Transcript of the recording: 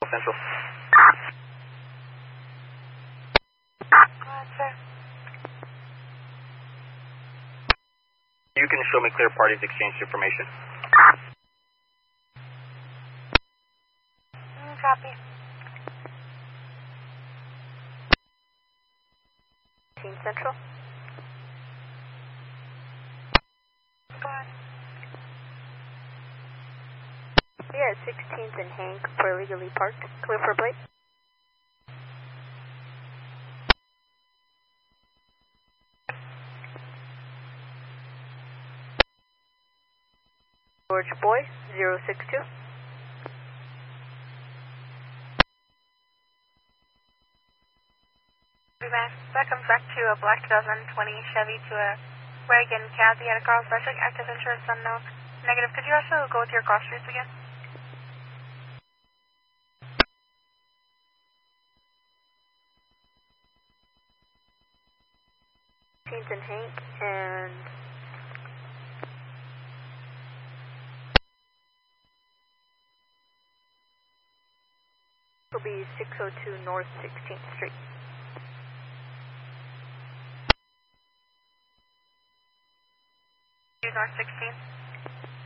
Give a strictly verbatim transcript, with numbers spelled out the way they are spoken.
Central. Go ahead, sir. You can show me clear parties exchanged information. Mm, copy. Team Central. Go ahead. We are at sixteenth and Hank for illegally parked. Clear for plate. George Boy, zero six two. That comes back to a black two thousand twenty Chevy to a wagon cab. He had a Carl Special, active insurance unknown. Negative. Could you also go with your cross streets again? sixteenth and Hank and will be six oh two North sixteenth Street. North sixteenth.